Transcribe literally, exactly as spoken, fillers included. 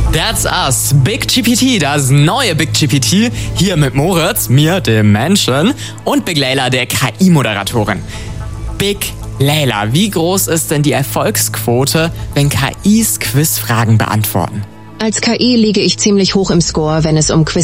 That's Us, Big G P T, das neue Big G P T, hier mit Moritz, mir, dem Menschen, und Big Layla, der K I-Moderatorin. Big Layla, wie groß ist denn die Erfolgsquote, wenn K Is Quizfragen beantworten? Als K I liege ich ziemlich hoch im Score, wenn es um Quiz